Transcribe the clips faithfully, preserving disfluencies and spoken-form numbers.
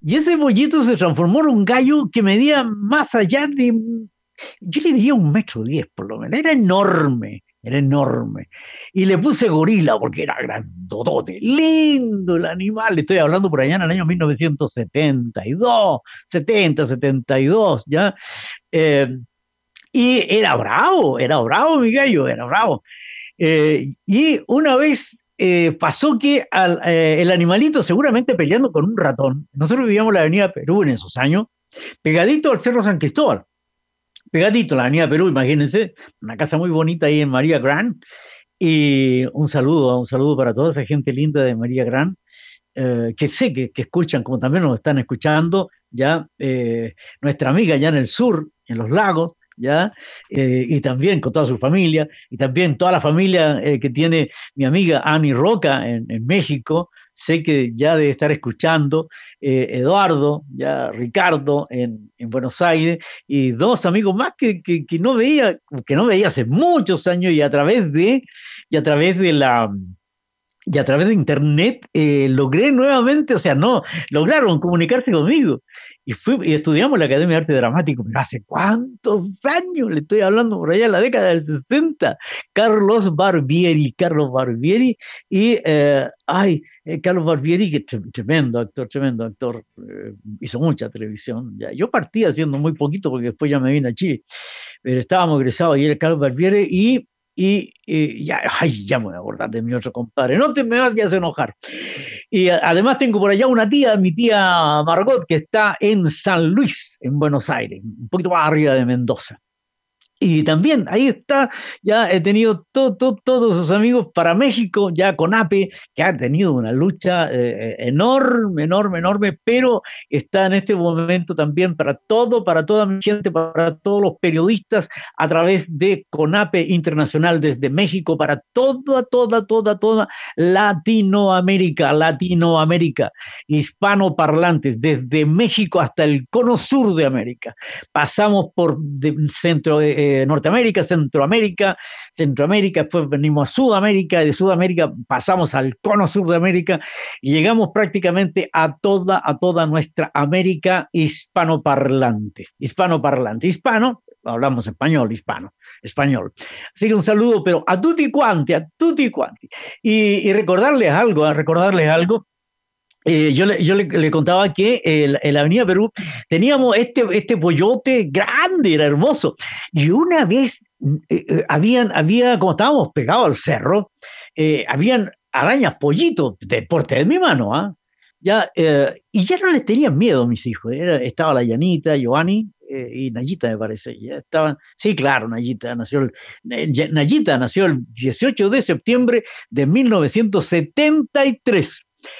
Y ese pollito se transformó en un gallo que medía más allá de, yo le diría un metro diez por lo menos, era enorme, era enorme. Y le puse gorila porque era grandotote, lindo el animal, le estoy hablando por allá en el año mil novecientos setenta y dos, setenta, setenta y dos, ¿ya? Eh, y era bravo, era bravo mi gallo, era bravo. Eh, y una vez eh, pasó que al, eh, el animalito, seguramente peleando con un ratón, nosotros vivíamos en la avenida Perú en esos años, pegadito al Cerro San Cristóbal, pegadito a la avenida Perú, imagínense, una casa muy bonita ahí en María Grant, y un saludo, un saludo para toda esa gente linda de María Grant, eh, que sé que, que, escuchan, como también nos están escuchando, ya eh, nuestra amiga ya en el sur, en los lagos, ¿ya? Eh, y también con toda su familia, y también toda la familia eh, que tiene mi amiga Annie Roca en, en México, sé que ya debe estar escuchando, eh, Eduardo, ya Ricardo en, en Buenos Aires, y dos amigos más que, que, que, no veía, que no veía hace muchos años, y a través de, y a través de la y a través de internet eh, logré nuevamente, o sea, no, lograron comunicarse conmigo. Y, fui, y estudiamos en la Academia de Arte Dramático, pero hace cuántos años, le estoy hablando por allá, en la década del sesenta, Carlos Barbieri, Carlos Barbieri, y, eh, ay, eh, Carlos Barbieri, que tremendo actor, tremendo actor, eh, hizo mucha televisión. Ya. Yo partí haciendo muy poquito porque después ya me vine a Chile, pero estábamos egresados y era Carlos Barbieri y y, y ya, ay, ya me voy a acordar de mi otro compadre, no te me vayas a enojar. Y además tengo por allá una tía, mi tía Margot, que está en San Luis, en Buenos Aires, un poquito más arriba de Mendoza. Y también ahí está, ya he tenido to, to, todos sus amigos para México, ya con APE, que ha tenido una lucha eh, enorme, enorme, enorme, pero está en este momento también para todo, para toda mi gente, para todos los periodistas, a través de CONAPE Internacional desde México, para toda, toda, toda, toda Latinoamérica, Latinoamérica, hispanoparlantes, desde México hasta el cono sur de América. Pasamos por de, centro de eh, Norteamérica, Centroamérica, Centroamérica, después venimos a Sudamérica, y de Sudamérica pasamos al cono sur de América y llegamos prácticamente a toda, a toda nuestra América hispanoparlante, hispanoparlante, hispano, hablamos español, hispano, español. Así que un saludo, pero a tutti quanti, a tutti quanti. Y, y recordarles algo, recordarles algo. Eh, yo le, yo le, le contaba que en eh, la Avenida Perú teníamos este, este pollote grande, era hermoso. Y una vez eh, eh, habían, había, como estábamos pegados al cerro, eh, habían arañas pollitos de porte de mi mano, ¿ah? ¿eh? Ya, eh, y ya no les tenían miedo a mis hijos. Era, estaba la Yanita, Giovanni eh, y Nayita, me parece. Ya estaban, sí, claro, Nayita nació, el, eh, Nayita nació el dieciocho de septiembre de mil novecientos setenta y tres.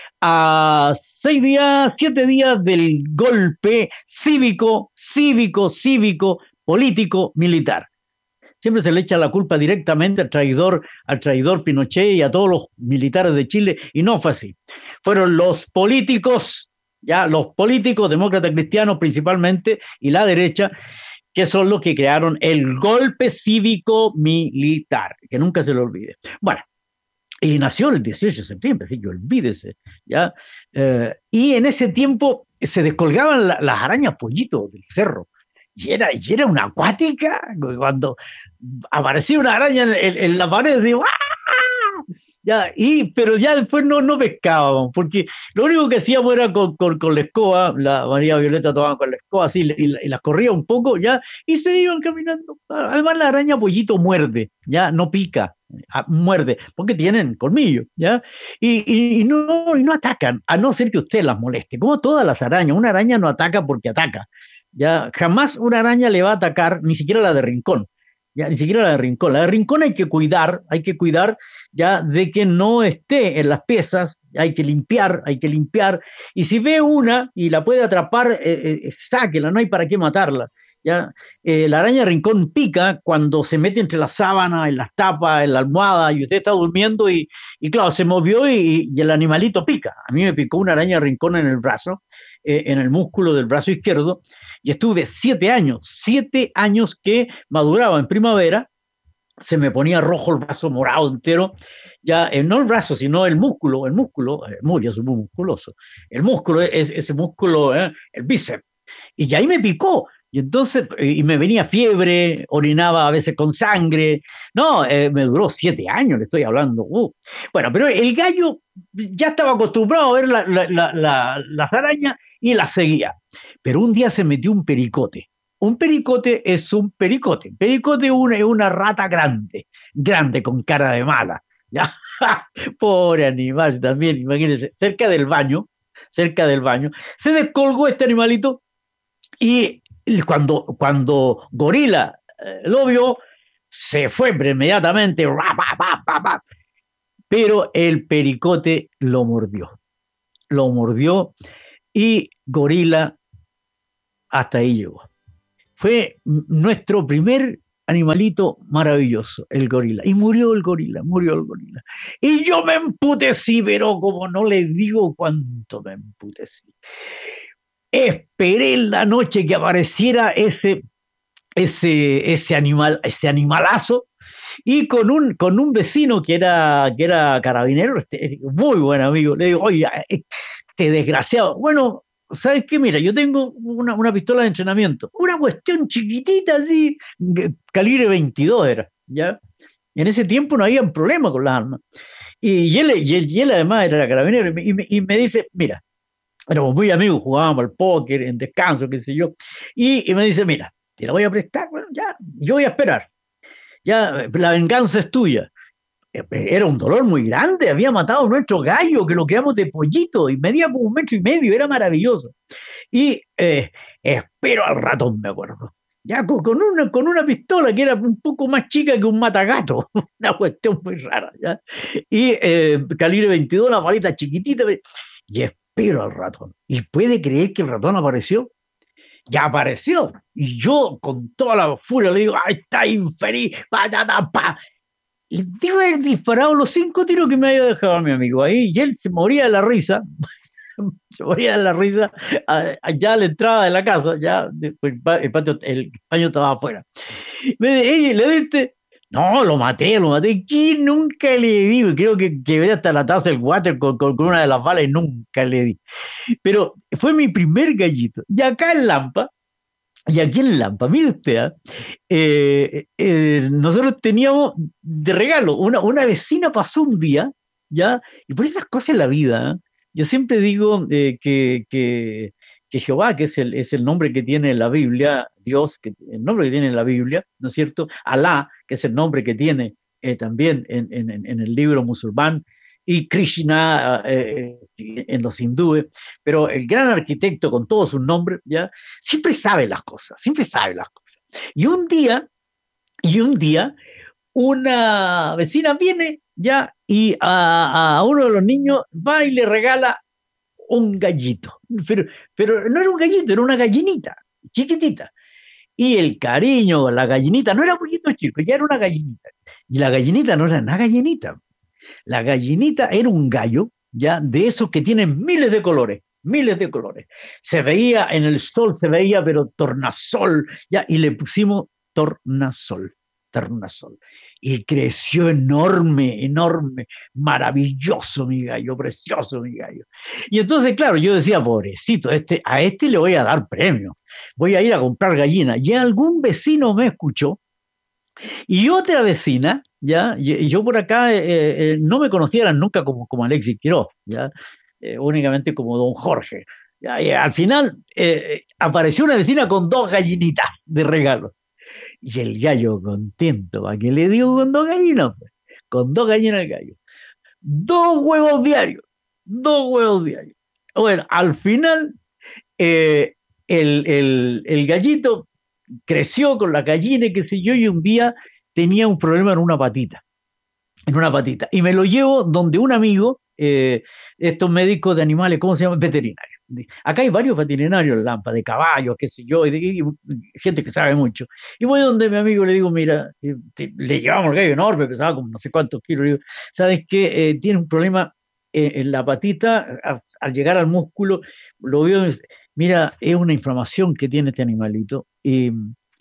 A seis días, siete días del golpe cívico, cívico, cívico, político, militar. Siempre se le echa la culpa directamente al traidor, al traidor Pinochet y a todos los militares de Chile, y no fue así. Fueron los políticos, ya los políticos demócratas cristianos principalmente, y la derecha, que son los que crearon el golpe cívico militar, que nunca se lo olvide. Bueno, y nació el dieciocho de septiembre, así que olvídese, ¿ya? Eh, y en ese tiempo se descolgaban la, las arañas pollitos del cerro, y era, y era una acuática, cuando aparecía una araña en, en, en la pared, decía, ¡ah! Ya, y, pero ya después no, no pescábamos, porque lo único que hacíamos era con, con, con la escoba, la María Violeta tomaba con la escoba así, y, y las corría un poco, ya, y se iban caminando. Además la araña pollito muerde, ya, no pica, muerde, porque tienen colmillo, ¿ya? Y, y, y, no, y no atacan, a no ser que usted las moleste, como todas las arañas. Una araña no ataca porque ataca, ¿ya? Jamás una araña le va a atacar, ni siquiera la de rincón, ya, ni siquiera la de rincón. La de rincón hay que cuidar, hay que cuidar ya de que no esté en las piezas, hay que limpiar, hay que limpiar, y si ve una y la puede atrapar, eh, eh, sáquela, no hay para qué matarla. ¿Ya? Eh, la araña de rincón pica cuando se mete entre las sábanas, en las tapas, en la almohada, y usted está durmiendo y, y claro, se movió y, y el animalito pica. A mí me picó una araña de rincón en el brazo, eh, en el músculo del brazo izquierdo, y estuve siete años, siete años que maduraba en primavera, se me ponía rojo el brazo, morado entero, ya, eh, no el brazo, sino el músculo, el músculo, eh, muy, yo soy muy musculoso, el músculo, es, ese músculo, eh, el bíceps, y ahí me picó, y entonces, eh, y me venía fiebre, orinaba a veces con sangre, no, eh, me duró siete años, le estoy hablando, uh. Bueno, pero el gallo ya estaba acostumbrado a ver la, la, la, la, las arañas y las seguía, pero un día se metió un pericote. Un pericote es un pericote. Pericote es una, es una rata grande, grande con cara de mala. ¿Ya? Pobre animal también, imagínense, cerca del baño, cerca del baño, se descolgó este animalito y cuando, cuando Gorila eh, lo vio, se fue inmediatamente, pero el pericote lo mordió, lo mordió y Gorila hasta ahí llegó. Fue nuestro primer animalito maravilloso, el gorila. Y murió el gorila, murió el gorila. Y yo me emputecí, pero como no le digo cuánto me emputecí. Esperé la noche que apareciera ese, ese, ese, animal, ese animalazo, y con un, con un vecino que era, que era carabinero, este, muy buen amigo, le digo, oye, este desgraciado, bueno, ¿sabes qué? Mira, yo tengo una, una pistola de entrenamiento, una cuestión chiquitita así, calibre veintidós era, ¿ya? En ese tiempo no había un problema con las armas. Y, y, él, y, él, y él además era carabinero, y me, y me dice, mira, éramos muy amigos, jugábamos al póker en descanso, qué sé yo, y, y me dice, mira, te la voy a prestar, bueno, ya, yo voy a esperar, ya, la venganza es tuya. Era un dolor muy grande, había matado a nuestro gallo, que lo creamos de pollito, y medía como un metro y medio, era maravilloso. Y eh, espero al ratón, me acuerdo, ya con, con, una, con una pistola que era un poco más chica que un matagato, una cuestión muy rara, ¿ya? Y eh, calibre veintidós, la palita chiquitita, y espero al ratón. ¿Y puede creer que el ratón apareció? Ya apareció. Y yo, con toda la furia, le digo, ¡ay, está infeliz! ¡Patata, pa! Y debo haber disparado los cinco tiros que me había dejado mi amigo ahí, y él se moría de la risa, se moría de la risa allá a la entrada de la casa, ya el, patio, el baño estaba afuera. Me dice, ¿le diste? No, lo maté, lo maté. ¿Quién? Nunca le di. Creo que quebré hasta la taza del water con, con, con una de las balas y nunca le di. Pero fue mi primer gallito. Y acá en Lampa, y aquí en Lampa, mire usted, eh, eh, nosotros teníamos de regalo, una, una vecina pasó un día, ¿ya? Y por esas cosas en la vida, ¿eh? Yo siempre digo eh, que, que, que Jehová, que es el, es el nombre que tiene la Biblia, Dios, que, el nombre que tiene la Biblia, ¿no es cierto? Alá, que es el nombre que tiene eh, también en, en, en el libro musulmán, y Krishna eh, en los hindúes, pero el gran arquitecto con todos sus nombres, ¿ya? Siempre sabe las cosas, siempre sabe las cosas. Y un día, y un día, una vecina viene, ¿ya? Y a, a uno de los niños va y le regala un gallito, pero, pero no era un gallito, era una gallinita, chiquitita. Y el cariño, la gallinita, no era un poquito chico, ya era una gallinita. Y la gallinita no era una gallinita. La gallinita era un gallo, ya, de esos que tienen miles de colores, miles de colores. Se veía en el sol, se veía, pero tornasol, ya, y le pusimos tornasol, tornasol. Y creció enorme, enorme, maravilloso mi gallo, precioso mi gallo. Y entonces, claro, yo decía, pobrecito, este, a este le voy a dar premio, voy a ir a comprar gallina. Y algún vecino me escuchó, y otra vecina, ¿ya? Y yo por acá eh, eh, no me conocieran nunca como, como Alexis Quiroz, ¿ya? Eh, únicamente como don Jorge. ¿Ya? Y al final eh, apareció una vecina con dos gallinitas de regalo. Y el gallo contento, ¿a qué le dio con dos gallinas? Pues? Con dos gallinas el gallo. Dos huevos diarios, dos huevos diarios. Bueno, al final eh, el, el, el gallito creció con la gallina, qué sé yo, y un día tenía un problema en una patita, en una patita, y me lo llevo donde un amigo, eh, estos médicos de animales, ¿cómo se llaman? Veterinarios. Acá hay varios veterinarios en Lampa, de caballos, qué sé yo, y, de, y, y gente que sabe mucho. Y voy donde mi amigo le digo, mira, eh, te, le llevamos el gallo enorme, pesaba como no sé cuántos kilos, le digo, ¿sabes qué? Eh, tiene un problema eh, en la patita, a, al llegar al músculo, lo veo, mira, es una inflamación que tiene este animalito, y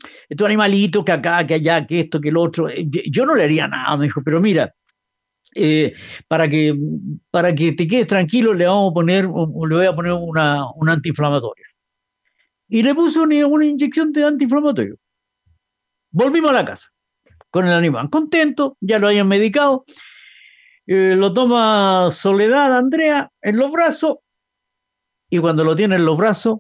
estos animalitos que acá, que allá, que esto, que el otro. Yo no le haría nada, me dijo, pero mira, eh, para, que, para que te quedes tranquilo, le vamos a poner, le voy a poner una, un antiinflamatorio. Y le puso una, una inyección de antiinflamatorio. Volvimos a la casa con el animal contento, ya lo habían medicado. Eh, lo toma Soledad, Andrea, en los brazos, y cuando lo tiene en los brazos,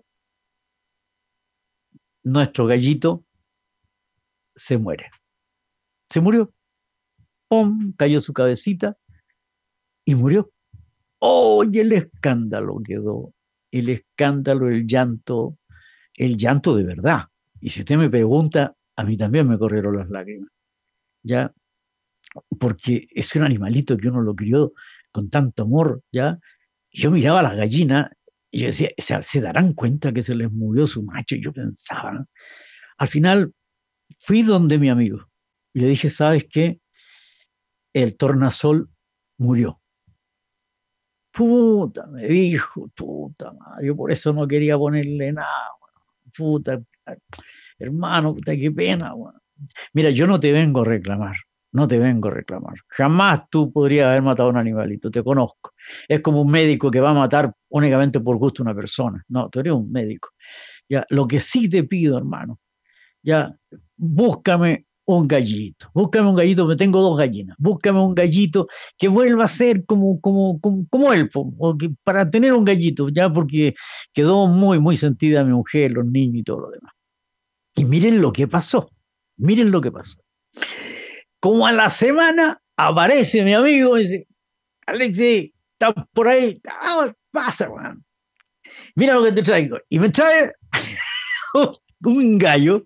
nuestro gallito se muere. Se murió. ¡Pum! Cayó su cabecita y murió. ¡Oh! Y el escándalo quedó. El escándalo, el llanto, el llanto de verdad. Y si usted me pregunta, a mí también me corrieron las lágrimas. ¿Ya? Porque es un animalito que uno lo crió con tanto amor, ¿ya? Y yo miraba a las gallinas y yo decía, ¿se, ¿se darán cuenta que se les murió su macho? Y yo pensaba, ¿no? Al final fui donde mi amigo y le dije, ¿sabes qué? El tornasol murió. Puta, me dijo, puta madre, yo por eso no quería ponerle nada, puta, hermano, puta, qué pena, bueno. Mira, yo no te vengo a reclamar, no te vengo a reclamar. Jamás tú podrías haber matado a un animalito, te conozco. Es como un médico que va a matar únicamente por gusto a una persona. No, tú eres un médico. Ya, lo que sí te pido, hermano, ya, búscame un gallito, búscame un gallito, me tengo dos gallinas, búscame un gallito que vuelva a ser como, como, como, como él, o que, para tener un gallito, ya, porque quedó muy, muy sentida mi mujer, los niños y todo lo demás. Y miren lo que pasó, miren lo que pasó. Como a la semana aparece mi amigo y dice, Alexi, ¿estás por ahí? Ah, pasa, man. Mira lo que te traigo. Y me trae un gallo,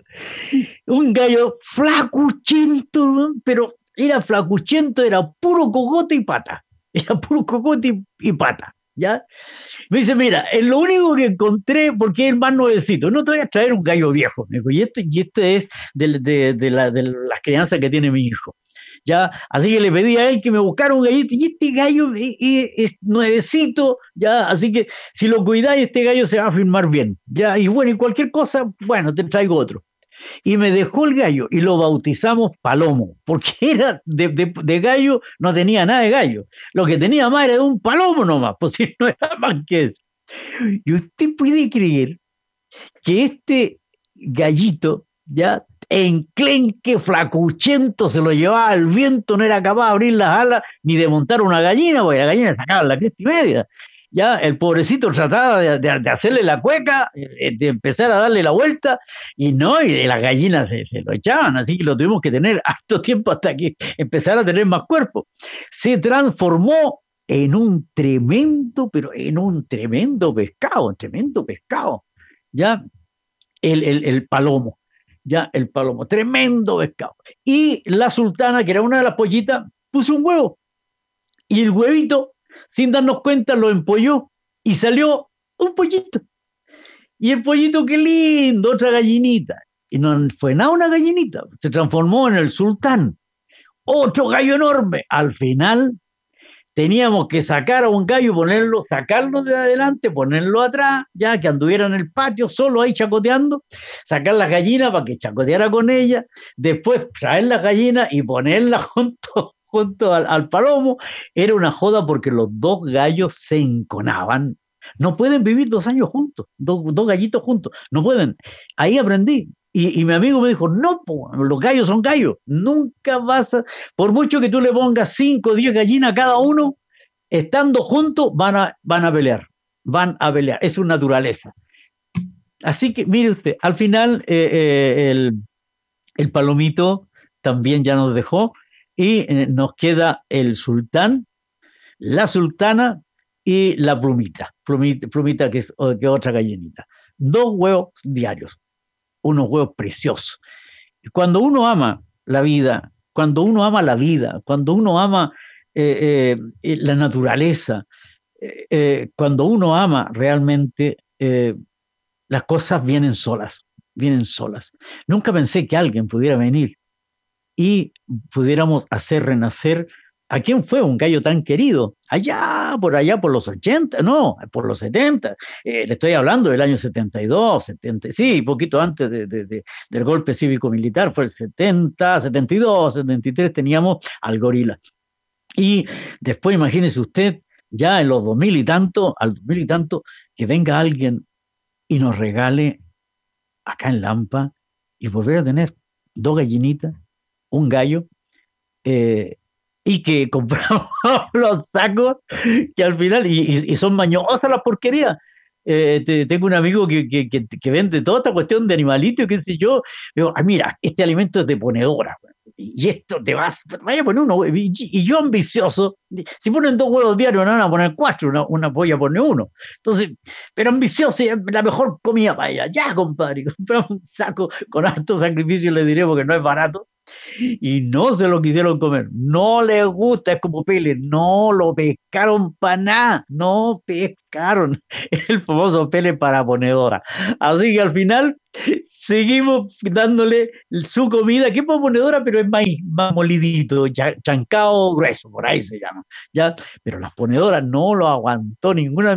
un gallo flacuchento, pero era flacuchento, era puro cogote y pata. Era puro cogote y, y pata. ¿Ya? Me dice, mira, es lo único que encontré porque es el más nuevecito. No te voy a traer un gallo viejo. Me dijo, y este, y este es de, de, de, la, de las crianzas que tiene mi hijo. ¿Ya? Así que le pedí a él que me buscara un gallito, y este gallo es, es, es nuevecito, ¿ya? Así que si lo cuidáis, este gallo se va a firmar bien, ¿ya? Y bueno, y cualquier cosa, bueno, te traigo otro. Y me dejó el gallo y lo bautizamos Palomo, porque era de, de, de gallo, no tenía nada de gallo. Lo que tenía más era de un palomo nomás, pues si no era más que eso. Y usted puede creer que este gallito, ya enclenque, flacuchento, se lo llevaba al viento, no era capaz de abrir las alas ni de montar una gallina, porque la gallina sacaba la cresta y media. Ya el pobrecito trataba de, de, de hacerle la cueca, de empezar a darle la vuelta, y no, y las gallinas se, se lo echaban, así que lo tuvimos que tener harto tiempo hasta que empezara a tener más cuerpo. Se transformó en un tremendo, pero en un tremendo pescado, un tremendo pescado, ya el, el, el palomo, ya el palomo, tremendo pescado. Y la sultana, que era una de las pollitas, puso un huevo, y el huevito, sin darnos cuenta, lo empolló y salió un pollito. Y el pollito, qué lindo, otra gallinita. Y no fue nada una gallinita, se transformó en el sultán, otro gallo enorme. Al final teníamos que sacar a un gallo, ponerlo, sacarlo de adelante, ponerlo atrás, ya que anduviera en el patio solo ahí chacoteando, sacar las gallinas para que chacoteara con ella, después traer las gallinas y ponerlas junto, junto al, al palomo. Era una joda porque los dos gallos se enconaban. No pueden vivir dos años juntos, dos, dos gallitos juntos, no pueden. Ahí aprendí. Y, y mi amigo me dijo, no, po, los gallos son gallos, nunca vas a, por mucho que tú le pongas cinco o diez gallinas a cada uno, estando juntos van a, van a pelear, van a pelear, es su naturaleza. Así que, mire usted, al final eh, eh, el, el palomito también ya nos dejó y eh, nos queda el sultán, la sultana y la plumita, plumita, plumita que es que otra gallinita. Dos huevos diarios, unos huevos preciosos. Cuando uno ama la vida, cuando uno ama la vida, cuando uno ama eh, eh, la naturaleza, eh, eh, cuando uno ama realmente, eh, las cosas vienen solas, vienen solas. Nunca pensé que alguien pudiera venir y pudiéramos hacer renacer ¿A quién fue un gallo tan querido? Allá, por allá, por los ochenta, no, por los setenta. Eh, le estoy hablando del año setenta y dos, setenta, sí, poquito antes de, de, de, del golpe cívico-militar, fue el setenta, setenta y dos, setenta y tres, teníamos al gorila. Y después, imagínese usted, ya en los dos mil y tanto, al dos mil y tanto, que venga alguien y nos regale acá en Lampa y volver a tener dos gallinitas, un gallo, eh, y que compramos los sacos que al final, y, y, y son mañosas las porquerías. Eh, te, tengo un amigo que, que, que, que, vende toda esta cuestión de animalitos, qué sé yo. Digo, ah, mira, este alimento es de ponedora, y esto te vas, vaya a poner uno, y, y yo ambicioso, si ponen dos huevos diarios, no van a poner cuatro, una, una voy a poner uno. Entonces, pero ambicioso, la mejor comida para ella. Ya, compadre, compramos un saco con alto sacrificio, le diré, porque no es barato. Y no se lo quisieron comer, no les gusta, es como pele, no lo pescaron para nada, no pescaron el famoso pele para ponedora. Así que al final seguimos dándole su comida, que es para ponedora, pero es maíz, más molidito, chancao grueso, por ahí se llama, ¿ya? Pero las ponedoras no lo aguantó ninguna